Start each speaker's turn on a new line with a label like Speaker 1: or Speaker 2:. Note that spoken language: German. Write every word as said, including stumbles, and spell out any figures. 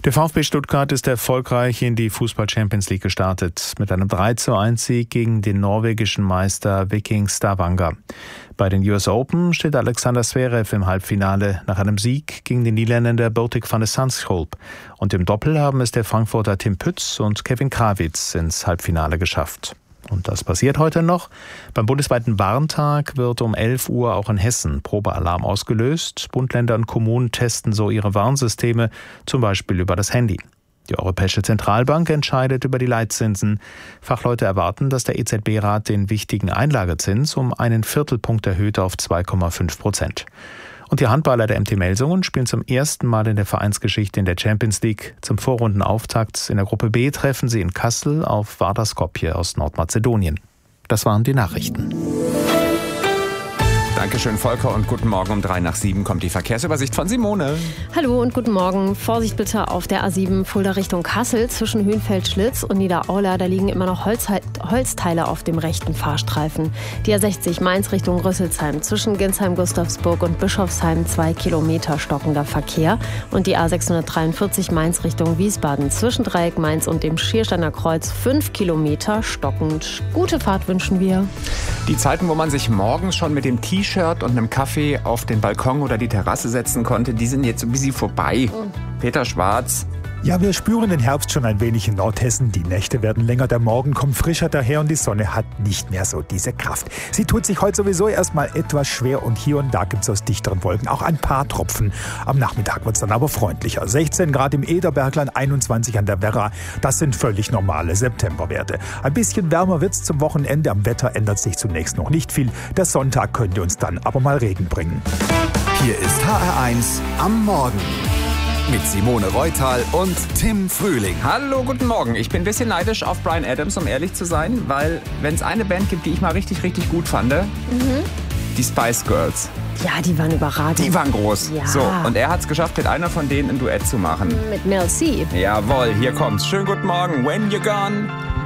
Speaker 1: Der VfB Stuttgart ist erfolgreich in die Fußball-Champions League gestartet, mit einem drei zu eins Sieg gegen den norwegischen Meister Viking Stavanger. Bei den U S Open steht Alexander Zverev im Halbfinale nach einem Sieg gegen den Niederländer Botic van de Zandschulp. Und im Doppel haben es der Frankfurter Tim Pütz und Kevin Krawitz ins Halbfinale geschafft. Und das passiert heute noch. Beim bundesweiten Warntag wird um elf Uhr auch in Hessen Probealarm ausgelöst. Bund, Länder und Kommunen testen so ihre Warnsysteme, zum Beispiel über das Handy. Die Europäische Zentralbank entscheidet über die Leitzinsen. Fachleute erwarten, dass der E Z B-Rat den wichtigen Einlagezins um einen Viertelpunkt erhöht auf zwei Komma fünf Prozent. Und die Handballer der M T Melsungen spielen zum ersten Mal in der Vereinsgeschichte in der Champions League. Zum Vorrundenauftakt in der Gruppe B treffen sie in Kassel auf Vardar Skopje aus Nordmazedonien. Das waren die Nachrichten.
Speaker 2: Dankeschön, Volker, und guten Morgen. Um drei nach sieben kommt die Verkehrsübersicht von Simone.
Speaker 3: Hallo und guten Morgen. Vorsicht bitte auf der A sieben Fulda Richtung Kassel zwischen Höhenfeld-Schlitz und Niederaula. Da liegen immer noch Holz, Holzteile auf dem rechten Fahrstreifen. Die A sechzig Mainz Richtung Rüsselsheim zwischen Ginsheim-Gustavsburg und Bischofsheim zwei Kilometer stockender Verkehr. Und die A sechshundertdreiundvierzig Mainz Richtung Wiesbaden zwischen Dreieck Mainz und dem Schiersteiner Kreuz fünf Kilometer stockend. Gute Fahrt wünschen wir.
Speaker 2: Die Zeiten, wo man sich morgens schon mit dem T-Shirt und einem Kaffee auf den Balkon oder die Terrasse setzen konnte, die sind jetzt ein bisschen vorbei. Peter Schwarz.
Speaker 4: Ja, wir spüren den Herbst schon ein wenig in Nordhessen. Die Nächte werden länger, der Morgen kommt frischer daher und die Sonne hat nicht mehr so diese Kraft. Sie tut sich heute sowieso erstmal etwas schwer und hier und da gibt es aus dichteren Wolken auch ein paar Tropfen. Am Nachmittag wird es dann aber freundlicher. sechzehn Grad im Ederbergland, einundzwanzig an der Werra. Das sind völlig normale Septemberwerte. Ein bisschen wärmer wird es zum Wochenende. Am Wetter ändert sich zunächst noch nicht viel. Der Sonntag könnte uns dann aber mal Regen bringen.
Speaker 5: Hier ist H R eins am Morgen. Mit Simone Reutal und Tim Frühling.
Speaker 2: Hallo, guten Morgen. Ich bin ein bisschen neidisch auf Bryan Adams, um ehrlich zu sein, weil wenn es eine Band gibt, die ich mal richtig, richtig gut fand, mhm. die Spice Girls.
Speaker 3: Ja, die waren überragend.
Speaker 2: Die waren groß.
Speaker 3: Ja.
Speaker 2: So, und er hat es geschafft, mit einer von denen ein Duett zu machen.
Speaker 3: Mit Mel C.
Speaker 2: Jawohl, hier kommt's. Schönen guten Morgen. When you're gone.